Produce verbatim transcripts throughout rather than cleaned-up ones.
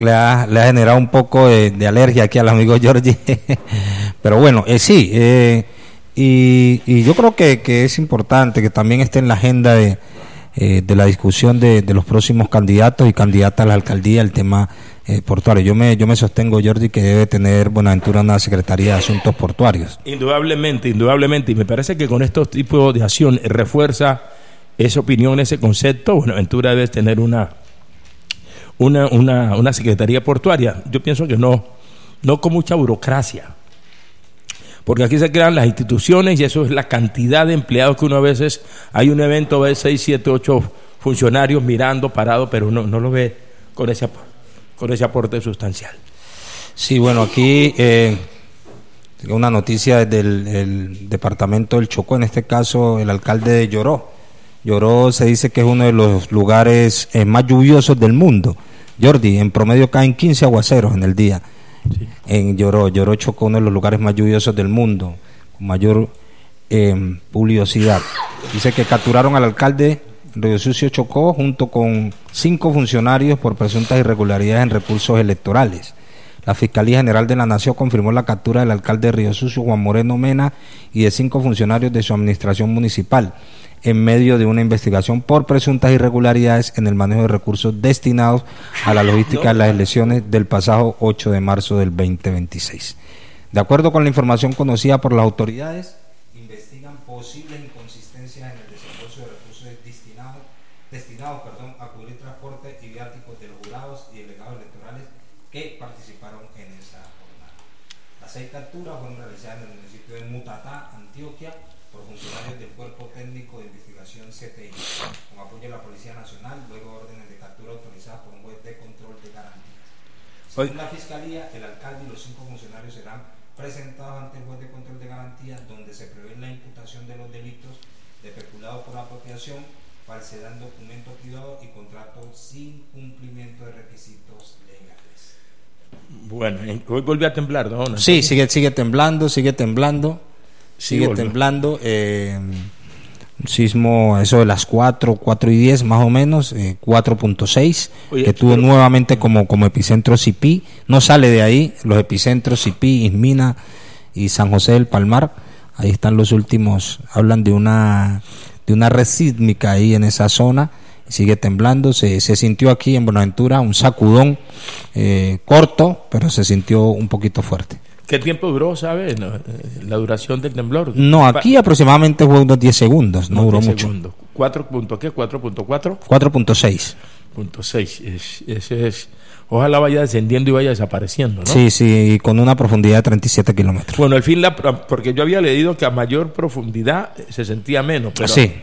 Le ha, le ha generado un poco de, de alergia aquí al amigo Jordi. Pero bueno, eh, sí, eh, y, y yo creo que, que es importante que también esté en la agenda de, eh, de la discusión de, de los próximos candidatos y candidatas a la alcaldía el tema eh, portuario. Yo me, yo me sostengo, Jordi, que debe tener Buenaventura una Secretaría de Asuntos Portuarios. Indudablemente, indudablemente, y me parece que con estos tipos de acción refuerza esa opinión, ese concepto. Buenaventura debe tener una Una, una, una secretaría portuaria. Yo pienso que no, no con mucha burocracia, porque aquí se crean las instituciones y eso es la cantidad de empleados que uno a veces, hay un evento, ve seis, siete, ocho funcionarios mirando, parados, pero uno no lo ve con ese, con ese aporte sustancial. Sí, bueno, aquí eh, una noticia del el departamento del Chocó, en este caso el alcalde de Lloró. Lloró se dice que es uno de los lugares eh, más lluviosos del mundo. Jordi, en promedio caen quince aguaceros en el día. Sí. En Lloró, Lloró Chocó, uno de los lugares más lluviosos del mundo, con mayor eh, pluviosidad. Dice que capturaron al alcalde Río Sucio Chocó junto con cinco funcionarios por presuntas irregularidades en recursos electorales. La Fiscalía General de la Nación confirmó la captura del alcalde de Río Sucio, Juan Moreno Mena, y de cinco funcionarios de su administración municipal, en medio de una investigación por presuntas irregularidades en el manejo de recursos destinados a la logística de las elecciones del pasado ocho de marzo del veinte veintiséis. De acuerdo con la información conocida por las autoridades, investigan posibles inconsistencias en el desembolso de recursos destinados, destinados perdón, a cubrir transporte y viáticos de los jurados y delegados electorales que participaron en esa jornada. Las seis capturas fueron realizadas en el municipio de Mutatá, Antioquia, por funcionarios del Cuerpo Técnico de Investigación C T I, con apoyo de la Policía Nacional, luego órdenes de captura autorizadas por un juez de control de garantías. Según la Fiscalía, el alcalde y los cinco funcionarios serán presentados ante el juez de control de garantías, donde se prevé la imputación de los delitos de peculado por apropiación, falsedad en documento privado y contrato sin cumplimiento de requisitos legales. Bueno, hoy volvió a temblar, ¿no? ¿No? Sí, sigue, sigue temblando, sigue temblando. Sigue sí, temblando, eh, un sismo eso de las cuatro, cuatro y diez más o menos, eh, cuatro punto seis, que tuvo pero, nuevamente como, como epicentro Sipí. No sale de ahí, los epicentros Sipí, Ismina y San José del Palmar. Ahí están los últimos, hablan de una de una red sísmica ahí en esa zona. Sigue temblando, se, se sintió aquí en Buenaventura un sacudón eh, corto, pero se sintió un poquito fuerte. ¿Qué tiempo duró, sabe, no, la duración del temblor? No, aquí aproximadamente fue unos diez segundos, no, no duró mucho. Segundos. ¿cuatro punto qué? ¿cuatro punto cuatro? cuatro punto seis. Punto seis. Es, ese es, ojalá vaya descendiendo y vaya desapareciendo, ¿no? Sí, sí, con una profundidad de treinta y siete kilómetros. Bueno, al fin, la, porque yo había leído que a mayor profundidad se sentía menos, pero... Sí.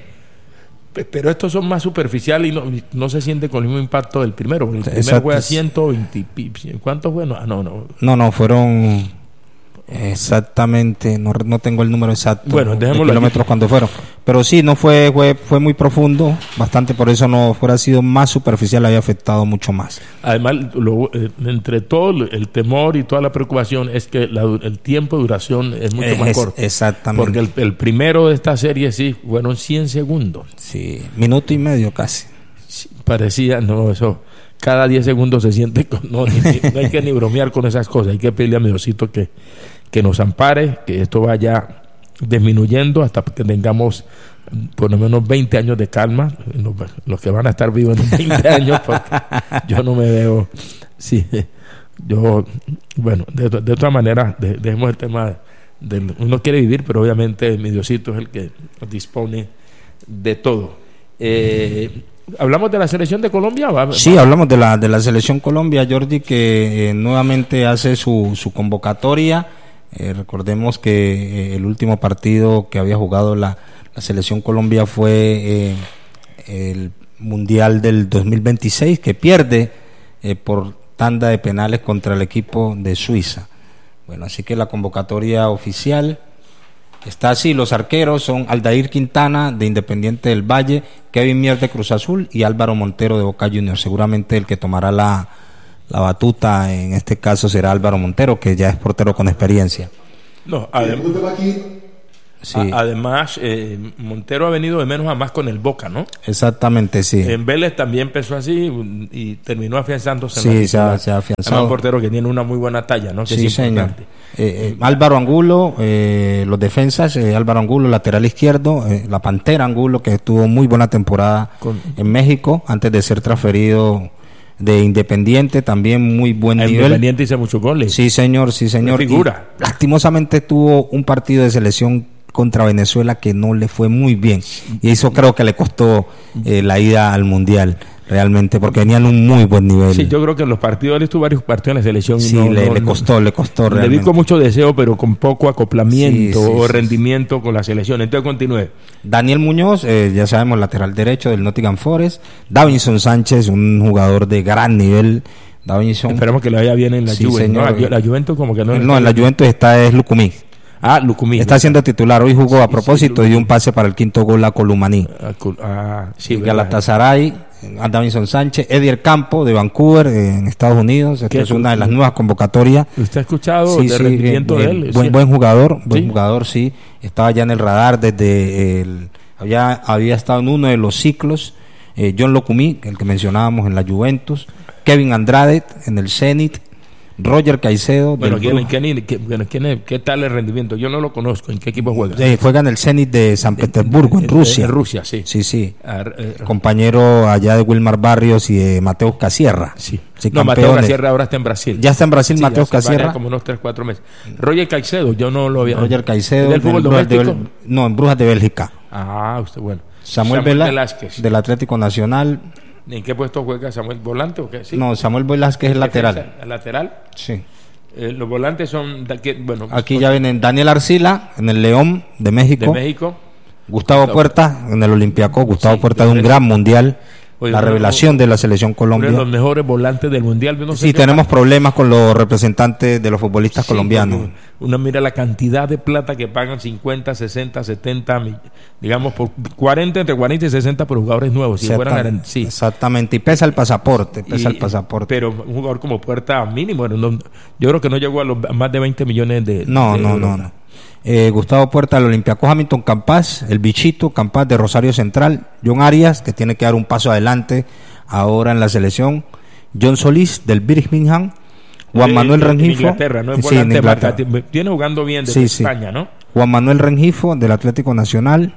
Pero estos son más superficiales y no, no se siente con el mismo impacto del primero. El primero Exacto. Fue a ciento veinte. ¿Cuántos fue? Ah, no, no. No, no, fueron... Exactamente, no, no tengo el número exacto bueno, de kilómetros aquí cuando fueron, pero sí, no fue, fue fue muy profundo, bastante, por eso no fuera sido más superficial, había afectado mucho más. Además, lo, eh, entre todo el temor y toda la preocupación es que la, el tiempo de duración es mucho es, más corto. Exactamente. Porque el, el primero de esta serie sí, fueron cien segundos. Sí, minuto y medio casi. Sí, parecía, no, eso... Cada diez segundos se siente... Con, no, ni, no hay que ni bromear con esas cosas. Hay que pedirle a mi Diosito que, que nos ampare, que esto vaya disminuyendo hasta que tengamos por lo menos veinte años de calma. Los, los que van a estar vivos en veinte años, porque yo no me veo... Sí, yo... Bueno, de, de otra manera, de, dejemos el tema... De, uno quiere vivir, pero obviamente mi Diosito es el que dispone de todo. Eh... ¿Hablamos de la selección de Colombia? ¿Va? Sí, hablamos de la de la selección Colombia, Jordi, que eh, nuevamente hace su, su convocatoria. Eh, recordemos que eh, el último partido que había jugado la, la selección Colombia fue eh, el Mundial del dos mil veintiséis, que pierde eh, por tanda de penales contra el equipo de Suiza. Bueno, así que la convocatoria oficial está así. Los arqueros son Aldair Quintana de Independiente del Valle, Kevin Mier de Cruz Azul y Álvaro Montero de Boca Juniors. Seguramente el que tomará la, la batuta en este caso será Álvaro Montero, que ya es portero con experiencia. No, además, Sí. A, además, eh, Montero ha venido de menos a más con el Boca, ¿no? Exactamente, sí. En Vélez también empezó así y terminó afianzándose. Sí, en la se ha, se ha afianzado. Además, un portero que tiene una muy buena talla, ¿no? Que sí, es señor. Eh, eh, Álvaro Angulo, eh, los defensas, eh, Álvaro Angulo, lateral izquierdo, eh, la Pantera Angulo, que tuvo muy buena temporada con, en México, antes de ser transferido de Independiente, también muy buen nivel. Independiente hizo muchos goles. Sí, señor, sí, señor. Figura. Y, lastimosamente tuvo un partido de selección contra Venezuela que no le fue muy bien. Y eso creo que le costó eh, la ida al Mundial. Realmente, porque venían un muy buen nivel. Sí, yo creo que en los partidos, él estuvo varios partidos en la selección. Sí, no, le, no, le costó, no, le costó le realmente. vi con mucho deseo, pero con poco acoplamiento sí, sí, o sí, rendimiento sí. con la selección. Entonces continúe. Daniel Muñoz, eh, ya sabemos, lateral derecho del Nottingham Forest. Davinson Sánchez, un jugador de gran nivel. Davinson. Esperamos que le vaya bien en la sí, Juventus. señor. ¿no? La, la Juventus como que no. No, en la Juventus está es Lucumí. Ah, Lucumí. Está siendo titular. Hoy jugó sí, a propósito sí, y dio un pase para el quinto gol a Columaní. Ah, sí, Galatasaray, a Davinson Sánchez, Edier Campo de Vancouver, eh, en Estados Unidos. Esta es una de las nuevas convocatorias. ¿Usted ha escuchado sí, el sí, rendimiento bien, de él? Bien, buen, sí. buen jugador, buen ¿Sí? jugador, sí. Estaba ya en el radar desde el... Había, había estado en uno de los ciclos. Eh, John Locumí, el que mencionábamos en la Juventus. Kevin Andrade en el Zenit. Roger Caicedo. Bueno, ¿quién, ¿quién, quién, quién es, ¿qué tal el rendimiento? Yo no lo conozco. ¿En qué equipo juega? Eh, juega en el Zenit de San Petersburgo, en, en Rusia. En Rusia, sí. Sí, sí. Ah, eh, Compañero allá de Wilmar Barrios y de Mateus Casierra. Sí. sí no, Mateus Casierra ahora está en Brasil. Ya está en Brasil, sí, Mateus Casierra. Como unos tres, cuatro meses. Roger Caicedo, yo no lo había. Roger Caicedo. ¿Del fútbol doméstico? De, no, en Brujas de Bélgica. Ah, usted, bueno. Samuel, Samuel Velázquez. Del Atlético Nacional. ¿En qué puesto juega Samuel? ¿Volante o qué? ¿Sí? No, Samuel Velázquez es lateral. ¿Lateral? Sí. Eh, los volantes son de aquí, bueno, aquí pues, ya vienen Daniel Arcila en el León de México, de México. Gustavo, Gustavo Puerta en el Olympiacos, Gustavo sí, Puerta de un gran mundial. Oye, la revelación uno, de la selección Colombia. Uno de los mejores volantes del mundial. No sé sí, tenemos pasa. problemas con los representantes de los futbolistas sí, colombianos. Uno mira la cantidad de plata que pagan, cincuenta, sesenta, setenta, digamos por cuarenta, entre cuarenta y sesenta por jugadores nuevos. Si Exactamente, fueran, sí. exactamente, y pesa el pasaporte, pesa y, el pasaporte. Pero un jugador como Puerta mínimo, no, yo creo que no llegó a, los, a más de veinte millones de No, de no, euros. no, no. Eh, Gustavo Puerta del Olympiacos, Hamilton Campas, el Bichito Campas de Rosario Central, John Arias, que tiene que dar un paso adelante ahora en la selección, John Solís del Birmingham, Juan Manuel en, Rengifo, en Inglaterra, ¿no? sí, en Inglaterra. Viene jugando bien desde sí, España, sí. ¿no? Juan Manuel Rengifo del Atlético Nacional,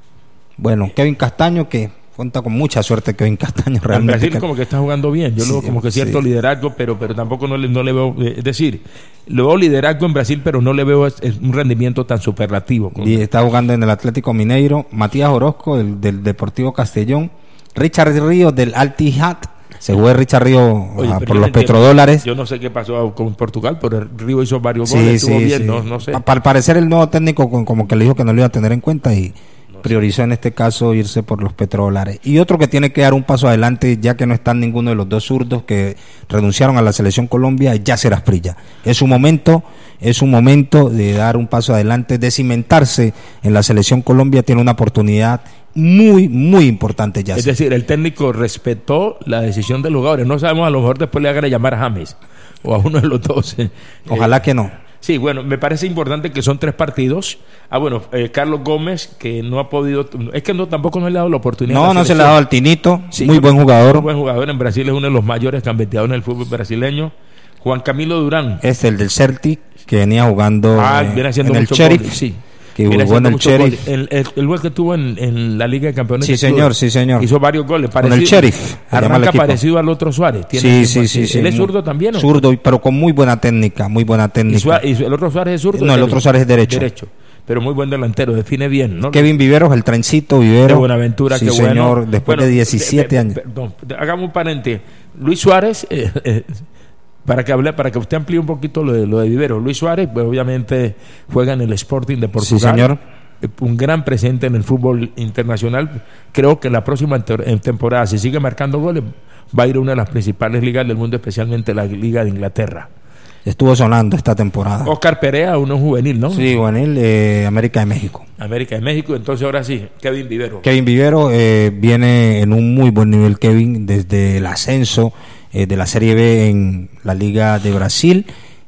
bueno, Kevin Castaño, que cuenta con mucha suerte Kevin Castaño realmente. En Brasil que... como que está jugando bien, yo sí, lo veo como que cierto sí. liderazgo, pero pero tampoco no le, no le veo, es decir, le veo liderazgo en Brasil, pero no le veo es, es un rendimiento tan superlativo. Y está jugando en el Atlético Mineiro, Matías Orozco del, del Deportivo Castellón, Richard Ríos del Al Ittihad. Se fue Richard Río Oye, ah, por los entiendo. petrodólares. Yo no sé qué pasó con Portugal, pero el Río hizo varios sí, goles, sí, estuvo bien, sí. no, no sé. Al parecer el nuevo técnico como que le dijo que no lo iba a tener en cuenta y no priorizó sé. en este caso irse por los petrodólares. Y otro que tiene que dar un paso adelante, ya que no están ninguno de los dos zurdos que renunciaron a la selección Colombia, es Yacer Asprilla. Es un momento, es un momento de dar un paso adelante, de cimentarse en la selección Colombia, tiene una oportunidad muy, muy importante ya. Es decir, el técnico respetó la decisión de los jugadores. No sabemos, a lo mejor después le hagan llamar a James o a uno de los dos. Ojalá eh, que no. Sí, bueno, me parece importante que son tres partidos. Ah, bueno, eh, Carlos Gómez, que no ha podido... Es que no tampoco no le ha dado la oportunidad. No, no se le ha dado al Tinito. Sí, muy buen jugador. Muy buen jugador. En Brasil es uno de los mayores gambeteadores en el fútbol brasileño. Juan Camilo Durán. Es el del Celtic, que venía jugando ah, viene haciendo en el Sheriff. Sí. Que jugó en el Sheriff. El, el, el gol que tuvo en, en la Liga de Campeones. Sí, señor, sí, señor. Hizo varios goles. Con el Sheriff. Arranca parecido al otro Suárez. Sí, sí, sí, sí. Él es zurdo también, ¿no? Zurdo, pero con muy buena técnica, muy buena técnica. ¿Y, Suárez, y el otro Suárez es zurdo? No, el otro Suárez es derecho. Derecho. Pero muy buen delantero, define bien, ¿no? Kevin Viveros, el trencito Vivero. De Buenaventura, sí, qué señor, bueno. después bueno, de diecisiete años. Perdón, hagamos un paréntesis. Luis Suárez... Eh, eh, Para que hable, para que usted amplíe un poquito lo de, lo de Vivero. Luis Suárez, pues, obviamente juega en el Sporting de Portugal. Sí, señor. Un gran presente en el fútbol internacional. Creo que la próxima temporada, si sigue marcando goles, va a ir a una de las principales ligas del mundo, especialmente la Liga de Inglaterra. Estuvo sonando esta temporada. Oscar Perea, uno juvenil, ¿no? Sí, juvenil, eh, América de México. América de México, entonces ahora sí, Kevin Vivero. Kevin Vivero eh, viene en un muy buen nivel, Kevin, desde el ascenso eh, de la Serie B en la Liga de Brasil. Eh,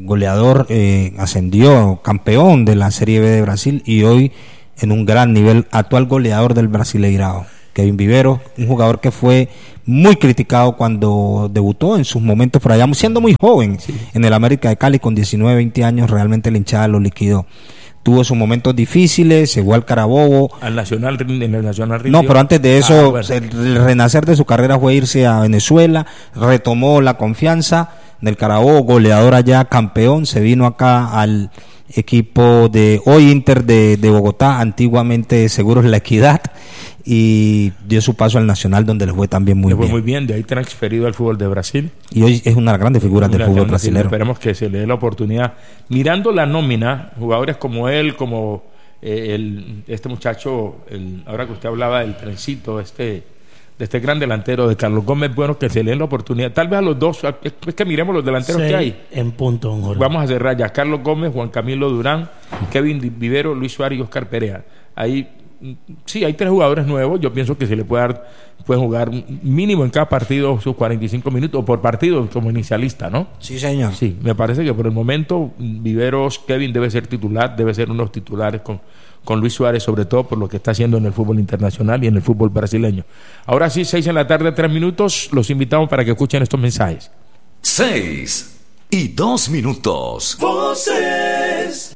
goleador, eh, ascendió campeón de la Serie B de Brasil y hoy en un gran nivel, actual goleador del Brasileirao. Kevin Viveros, un jugador que fue muy criticado cuando debutó en sus momentos por allá, siendo muy joven, sí, en el América de Cali, con diecinueve, veinte años, realmente la hinchada lo liquidó. Tuvo sus momentos difíciles, llegó al Carabobo. Al Nacional, en el Nacional rindió. No, pero antes de eso, ah, bueno. el, el renacer de su carrera fue irse a Venezuela, retomó la confianza en el Carabobo, goleador allá, campeón, se vino acá al equipo de hoy Inter de, de Bogotá, antiguamente Seguros La Equidad, y dio su paso al Nacional, donde le fue también muy le fue bien. muy bien, de ahí transferido al fútbol de Brasil. Y hoy es una de las grandes figuras del fútbol brasileño. Esperemos que se le dé la oportunidad. Mirando la nómina, jugadores como él, como eh, el, este muchacho, el, ahora que usted hablaba del trencito, este... de este gran delantero de Carlos Gómez, bueno, que se le den la oportunidad, tal vez a los dos, es que miremos los delanteros sí, que hay. En punto, don Jorge. Vamos a cerrar ya, Carlos Gómez, Juan Camilo Durán, Kevin Vivero, Luis Suárez y Oscar Perea. Ahí, sí, hay tres jugadores nuevos, yo pienso que se le puede dar, pueden jugar mínimo en cada partido sus cuarenta y cinco minutos, o por partido como inicialista, ¿no? Sí, señor. Sí, me parece que por el momento Viveros, Kevin debe ser titular, debe ser unos titulares con... con Luis Suárez, sobre todo por lo que está haciendo en el fútbol internacional y en el fútbol brasileño. Ahora sí, seis en la tarde, tres minutos, los invitamos para que escuchen estos mensajes. Seis y dos minutos. Voces.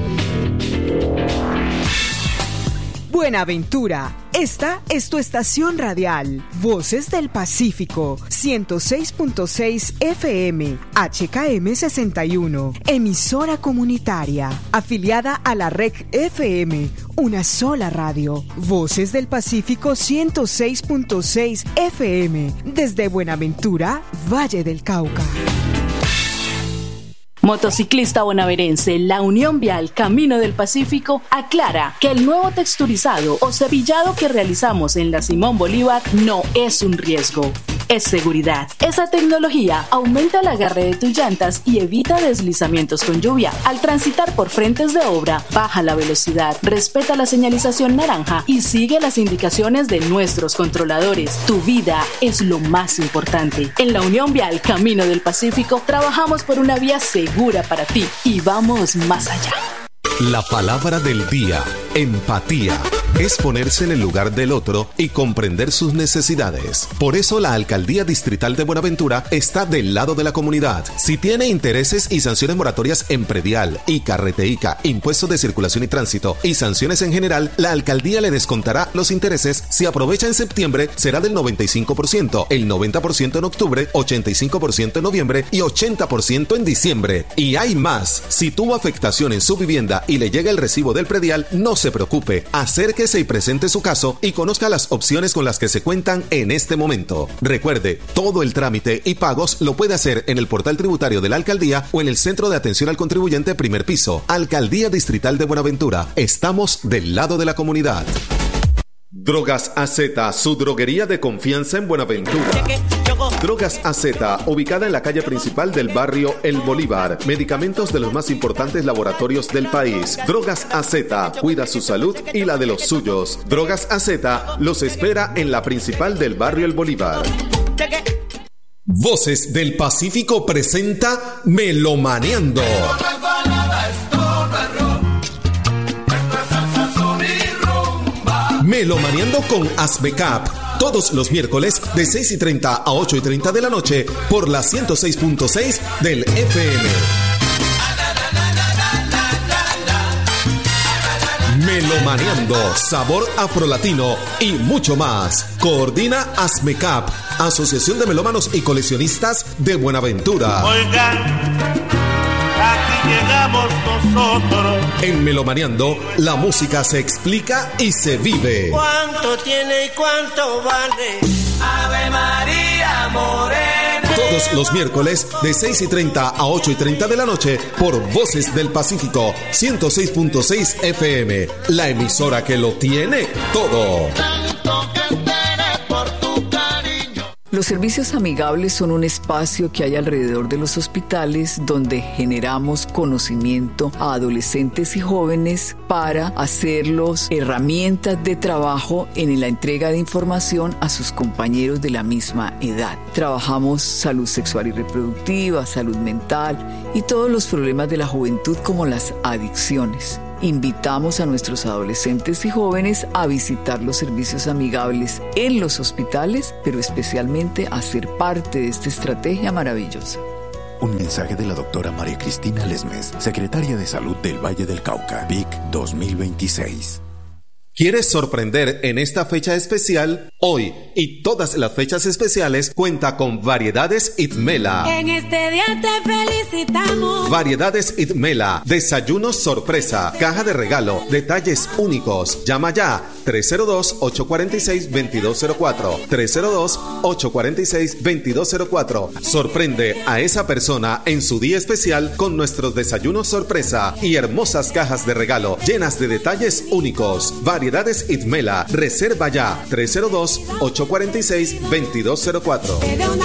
Buenaventura, esta es tu estación radial, Voces del Pacífico, ciento seis punto seis F M, H K M sesenta y uno, emisora comunitaria, afiliada a la R E C F M, una sola radio, Voces del Pacífico ciento seis punto seis F M, desde Buenaventura, Valle del Cauca. Motociclista bonaerense, la Unión Vial Camino del Pacífico aclara que el nuevo texturizado o cepillado que realizamos en la Simón Bolívar no es un riesgo, es seguridad. Esa tecnología aumenta el agarre de tus llantas y evita deslizamientos con lluvia. Al transitar por frentes de obra, baja la velocidad, respeta la señalización naranja y sigue las indicaciones de nuestros controladores. Tu vida es lo más importante. En la Unión Vial Camino del Pacífico trabajamos por una vía segura segura para ti y vamos más allá. La palabra del día, empatía, es ponerse en el lugar del otro y comprender sus necesidades. Por eso la Alcaldía Distrital de Buenaventura está del lado de la comunidad. Si tiene intereses y sanciones moratorias en predial, ICA, Reteica, impuestos de circulación y tránsito y sanciones en general, la Alcaldía le descontará los intereses. Si aprovecha en septiembre, será del noventa y cinco por ciento, el noventa por ciento en octubre, ochenta y cinco por ciento en noviembre y ochenta por ciento en diciembre. Y hay más. Si tuvo afectación en su vivienda y le llega el recibo del predial, no se preocupe. Acérquese y presente su caso y conozca las opciones con las que se cuentan en este momento. Recuerde, todo el trámite y pagos lo puede hacer en el portal tributario de la Alcaldía o en el Centro de Atención al Contribuyente Primer Piso. Alcaldía Distrital de Buenaventura. Estamos del lado de la comunidad. Drogas A Z, su droguería de confianza en Buenaventura. Drogas A Z, ubicada en la calle principal del barrio El Bolívar. Medicamentos de los más importantes laboratorios del país. Drogas A Z, cuida su salud y la de los suyos. Drogas A Z los espera en la principal del barrio El Bolívar. Voces del Pacífico presenta Melomaneando. Melomaneando con Asbecap, todos los miércoles de seis y treinta a ocho y treinta de la noche por la ciento seis punto seis del F M. Melomaneando, sabor afrolatino y mucho más. Coordina Asmecap, Asociación de Melómanos y Coleccionistas de Buenaventura. Oigan, aquí llegamos nosotros. En Melomaneando, la música se explica y se vive. ¿Cuánto tiene y cuánto vale? Ave María Morena. Todos los miércoles de seis y treinta a ocho y treinta de la noche por Voces del Pacífico ciento seis punto seis F M, la emisora que lo tiene todo. Los servicios amigables son un espacio que hay alrededor de los hospitales donde generamos conocimiento a adolescentes y jóvenes para hacerlos herramientas de trabajo en la entrega de información a sus compañeros de la misma edad. Trabajamos salud sexual y reproductiva, salud mental y todos los problemas de la juventud como las adicciones. Invitamos a nuestros adolescentes y jóvenes a visitar los servicios amigables en los hospitales, pero especialmente a ser parte de esta estrategia maravillosa. Un mensaje de la doctora María Cristina Lesmes, secretaria de Salud del Valle del Cauca, V I C dos mil veintiséis. ¿Quieres sorprender en esta fecha especial? Hoy y todas las fechas especiales cuenta con Variedades Itmela. En este día te felicitamos. Variedades Itmela, desayuno sorpresa, caja de regalo, detalles únicos. Llama ya tres cero dos, ocho cuatro seis, dos dos cero cuatro, tres cero dos, ocho cuatro seis, dos dos cero cuatro. Sorprende a esa persona en su día especial con nuestros desayunos sorpresa y hermosas cajas de regalo llenas de detalles únicos. Variedades Itmela, reserva ya tres cero dos, ocho cuatro seis, dos dos cero cuatro.